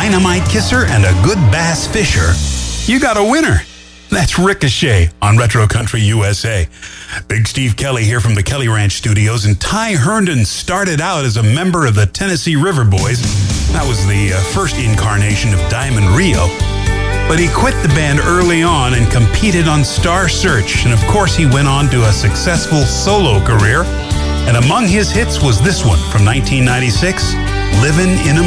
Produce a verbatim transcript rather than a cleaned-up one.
dynamite kisser and a good bass fisher, you got a winner. That's Ricochet on Retro Country U S A. Big Steve Kelly here from the Kelly Ranch Studios, and Ty Herndon started out as a member of the Tennessee River Boys. That was the uh, first incarnation of Diamond Rio. But he quit the band early on and competed on Star Search, and of course he went on to a successful solo career. And among his hits was this one from nineteen ninety-six, Livin' in a